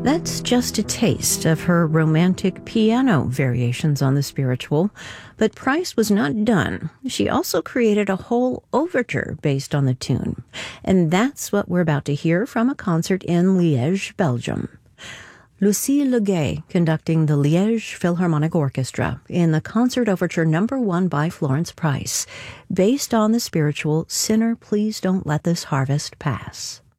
That's just a taste of her romantic piano variations on the spiritual, but Price was not done. She also created a whole overture based on the tune, and that's what we're about to hear from a concert in Liège, Belgium. Lucie Legay conducting the Liège Philharmonic Orchestra in the Concert Overture No. 1 by Florence Price, based on the spiritual Sinner, Please Don't Let This Harvest Pass.